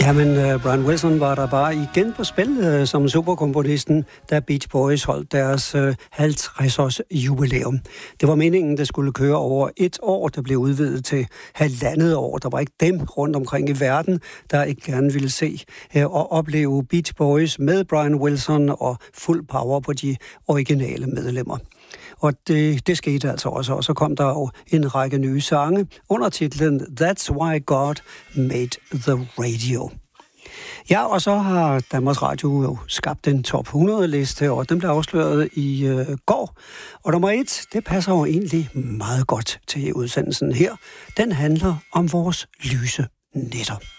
Jamen, Brian Wilson var der bare igen på spil som superkomponisten, da Beach Boys holdt deres 50-års jubilæum. Det var meningen, det skulle køre over 1 år, der blev udvidet til 1,5 år. Der var ikke dem rundt omkring i verden, der ikke gerne ville se og opleve Beach Boys med Brian Wilson og fuld power på de originale medlemmer. Og det skete altså også, og så kom der jo en række nye sange under titlen That's Why God Made the Radio. Ja, og så har Danmarks Radio jo skabt en top 100-liste, og den blev afsløret i går. Og nummer 1, det passer jo egentlig meget godt til udsendelsen her. Den handler om vores lyse nætter.